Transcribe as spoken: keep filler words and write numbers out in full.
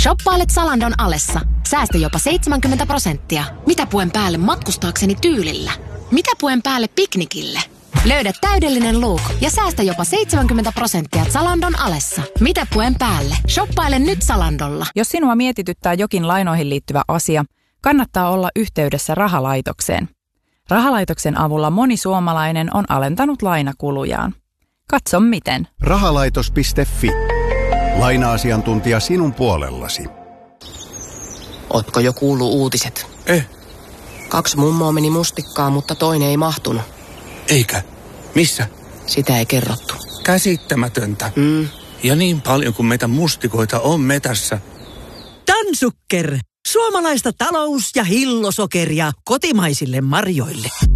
Shoppailet Zalandon alessa. Säästä jopa seitsemänkymmentä prosenttia. Mitä puen päälle matkustaakseni tyylillä? Mitä puen päälle piknikille? Löydä täydellinen look ja säästä jopa seitsemänkymmentä prosenttia Zalandon alessa. Mitä puen päälle? Shoppaile nyt Zalandolla. Jos sinua mietityttää jokin lainoihin liittyvä asia, kannattaa olla yhteydessä Rahalaitokseen. Rahalaitoksen avulla moni suomalainen on alentanut lainakulujaan. Katso miten. Rahalaitos piste fi. Laina-asiantuntija sinun puolellasi. Ootko jo kuullut uutiset? Eh. Kaksi mummoa meni mustikkaan, mutta toinen ei mahtunut. Eikä. Missä? Sitä ei kerrottu. Käsittämätöntä. Mm. Ja niin paljon kuin meitä mustikoita on metässä. Tansukker. Suomalaista talous- ja hillosokeria kotimaisille marjoille.